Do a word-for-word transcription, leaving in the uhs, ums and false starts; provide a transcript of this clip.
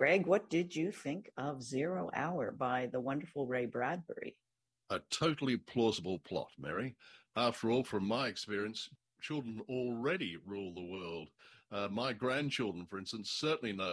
Greg, what did you think of Zero Hour by the wonderful Ray Bradbury? A totally plausible plot, Mary. After all, from my experience, children already rule the world. Uh, my grandchildren, for instance, certainly know